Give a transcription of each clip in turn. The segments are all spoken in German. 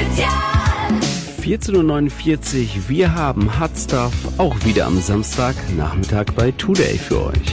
14.49 Uhr, wir haben Hot Stuff auch wieder am Samstagnachmittag bei Today für euch.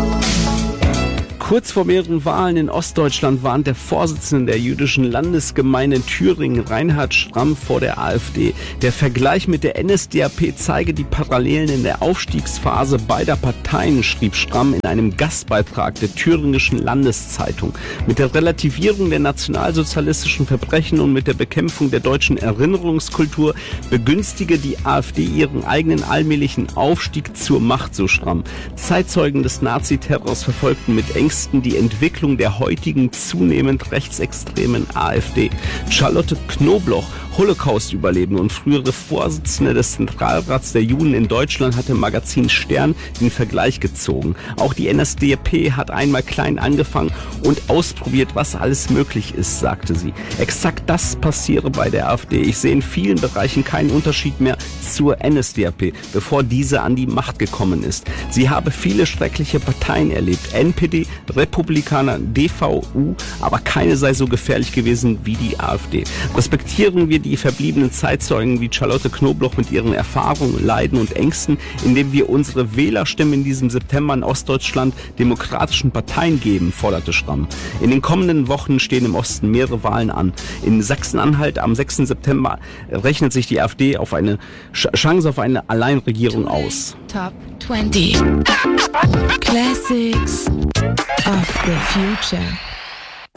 Kurz vor mehreren Wahlen in Ostdeutschland warnt der Vorsitzende der jüdischen Landesgemeinde Thüringen, Reinhard Schramm, vor der AfD. Der Vergleich mit der NSDAP zeige die Parallelen in der Aufstiegsphase beider Parteien, schrieb Schramm in einem Gastbeitrag der Thüringischen Landeszeitung. Mit der Relativierung der nationalsozialistischen Verbrechen und mit der Bekämpfung der deutschen Erinnerungskultur begünstige die AfD ihren eigenen allmählichen Aufstieg zur Macht, so Schramm. Zeitzeugen des Naziterrors verfolgten mit Ängsten die Entwicklung der heutigen zunehmend rechtsextremen AfD. Charlotte Knobloch, Holocaust-Überlebende und frühere Vorsitzende des Zentralrats der Juden in Deutschland, hat im Magazin Stern den Vergleich gezogen. Auch die NSDAP hat einmal klein angefangen und ausprobiert, was alles möglich ist, sagte sie. Exakt das passiere bei der AfD. Ich sehe in vielen Bereichen keinen Unterschied mehr zur NSDAP, bevor diese an die Macht gekommen ist. Sie habe viele schreckliche Parteien erlebt. NPD, Republikaner, DVU, aber keine sei so gefährlich gewesen wie die AfD. Respektieren wir die verbliebenen Zeitzeugen wie Charlotte Knobloch mit ihren Erfahrungen, Leiden und Ängsten, indem wir unsere Wählerstimmen in diesem September in Ostdeutschland demokratischen Parteien geben, forderte Schramm. In den kommenden Wochen stehen im Osten mehrere Wahlen an. In Sachsen-Anhalt am 6. September rechnet sich die AfD auf eine Chance auf eine Alleinregierung aus. Top 20 Classics of the Future.